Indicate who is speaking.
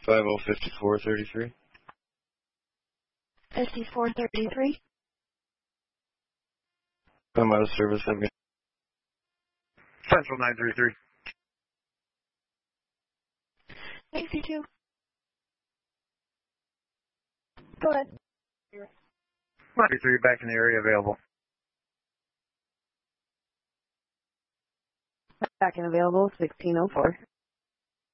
Speaker 1: 505433.
Speaker 2: 5433.
Speaker 1: I'm out of service. I'm
Speaker 3: Central 933.
Speaker 2: Thanks, you too. Go ahead.
Speaker 3: 93 back in the area available.
Speaker 2: Back and available, 1604.